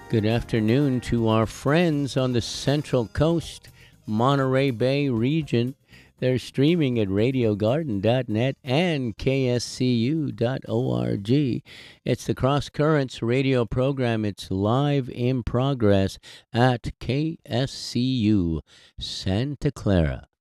Good afternoon to our friends on the Central Coast, Monterey Bay region. They're streaming at radiogarden.net and kscu.org. It's the Cross Currents radio program. It's live in progress at KSCU Santa Clara.